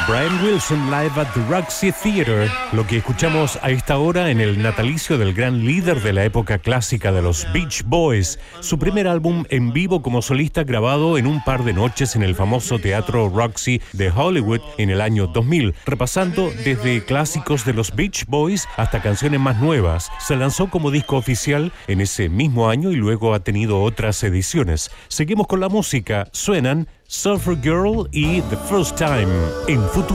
Brian Wilson live at the Roxy Theatre, lo que escuchamos a esta hora en el natalicio del gran líder de la época clásica de los Beach Boys, su primer álbum en vivo como solista grabado en un par de noches en el famoso Teatro Roxy de Hollywood en el año 2000, repasando desde clásicos de los Beach Boys hasta canciones más nuevas. Se lanzó como disco oficial en ese mismo año y luego ha tenido otras ediciones. Seguimos con la música, suenan Surfer Girl y The First Time en Futuro.